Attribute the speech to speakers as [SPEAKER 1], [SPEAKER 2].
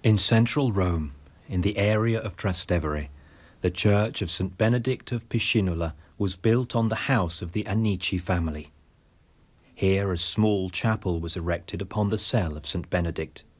[SPEAKER 1] In central Rome, in the area of Trastevere, the church of St. Benedict of Piscinula was built on the house of the Anici family. Here a small chapel was erected upon the cell of St. Benedict.